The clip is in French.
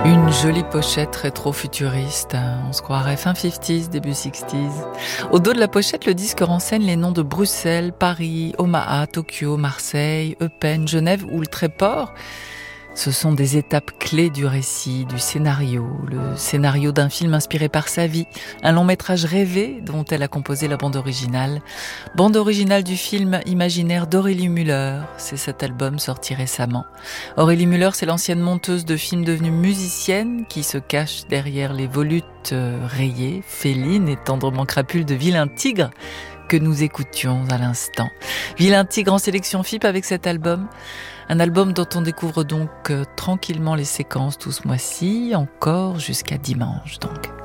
Une jolie pochette rétro-futuriste, on se croirait fin 50s, début 60s. Au dos de la pochette, le disque renseigne les noms de Bruxelles, Paris, Omaha, Tokyo, Marseille, Eupen, Genève ou le Tréport. Ce sont des étapes clés du récit, du scénario, le scénario d'un film inspiré par sa vie, un long métrage rêvé dont elle a composé la bande originale du film imaginaire d'Aurélie Müller. C'est cet album sorti récemment. Aurélie Müller, c'est l'ancienne monteuse de films devenue musicienne qui se cache derrière les volutes rayées, félines et tendrement crapules de Vilain Tigre que nous écoutions à l'instant. Vilain Tigre en sélection FIP avec cet album. Un album dont on découvre donc tranquillement les séquences tout ce mois-ci, encore jusqu'à dimanche donc.